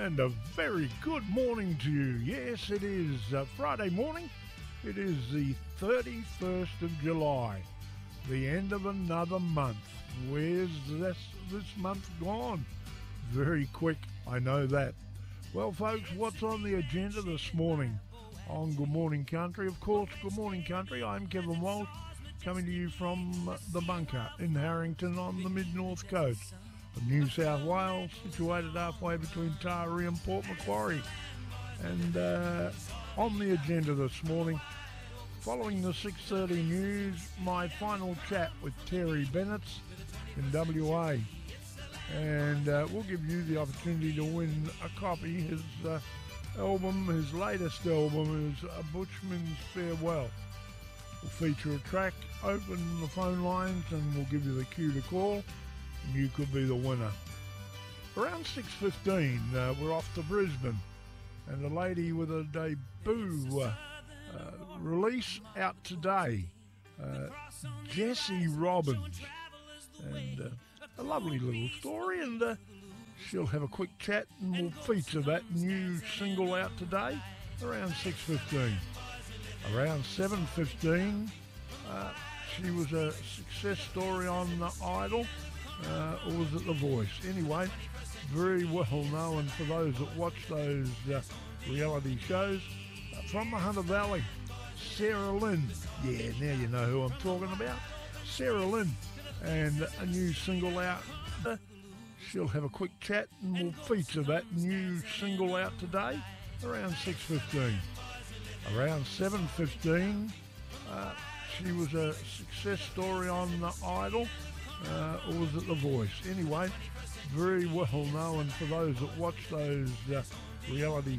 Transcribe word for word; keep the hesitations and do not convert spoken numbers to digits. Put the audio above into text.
And a very good morning to you. Yes, it is uh, Friday morning. It is the thirty-first of July, the end of another month. Where's this, this month gone? Very quick, I know that. Well, folks, what's on the agenda this morning on Good Morning Country? Of course, Good Morning Country. I'm Kevin Walsh, coming to you from the bunker in Harrington on the mid-north coast of New South Wales, situated halfway between Taree and Port Macquarie. And uh, on the agenda this morning, following the six thirty news, my final chat with Terry Bennett in W A. And uh, we'll give you the opportunity to win a copy. His uh, album, his latest album is A Bushman's Farewell. We'll feature a track, open the phone lines, and we'll give you the cue to call, and you could be the winner. Around six fifteen, uh, we're off to Brisbane, and a lady with a debut uh, uh, release out today, uh, Jessie Robbins, and uh, a lovely little story, and uh, she'll have a quick chat, and we'll feature that new single out today around six fifteen. Around seven fifteen, uh, she was a success story on Idol, uh, or was it The Voice? Anyway, very well known for those that watch those uh, reality shows. Uh, from the Hunter Valley, Sarah Lynn. Yeah, now you know who I'm talking about. Sarah Lynn, and a new single out. Uh, she'll have a quick chat, and we'll feature that new single out today around six fifteen. Around seven fifteen, uh, she was a success story on Idol, uh, or was it The Voice? Anyway, very well known for those that watch those uh, reality